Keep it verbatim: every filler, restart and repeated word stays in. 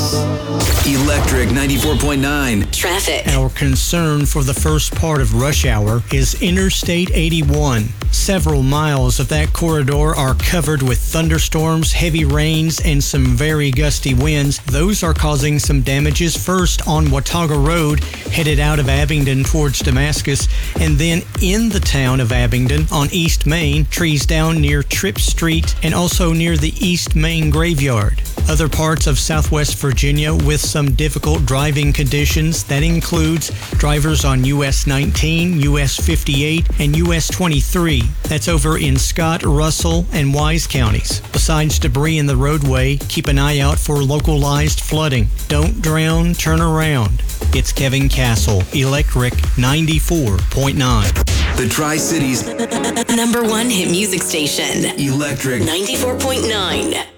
Electric ninety-four point nine. Traffic. Our concern for the first part of rush hour is Interstate eighty-one. Several miles of that corridor are covered with thunderstorms, heavy rains, and some very gusty winds. Those are causing some damages first on Watauga Road, headed out of Abingdon towards Damascus, and then in the town of Abingdon on East Main, trees down near Tripp Street and also near the East Main Graveyard. Other parts of Southwest Virginia with some difficult driving conditions. That includes drivers on U S nineteen, U S fifty-eight, and U S twenty-three. That's over in Scott, Russell, and Wise counties. Besides debris in the roadway, keep an eye out for localized flooding. Don't drown, turn around. It's Kevin Castle, Electric ninety-four point nine. The Tri-Cities Number one hit music station. Electric ninety-four point nine.